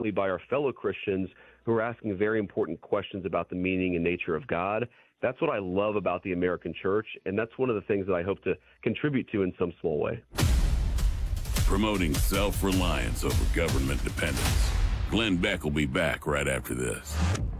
importantly, by our fellow Christians who are asking very important questions about the meaning and nature of God. That's what I love about the American church, and that's one of the things that I hope to contribute to in some small way. Promoting self-reliance over government dependence. Glenn Beck will be back right after this.